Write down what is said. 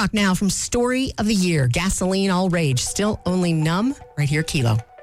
Rock now from Story of the Year. Gasoline all rage. Still only numb. Right here, Kilo.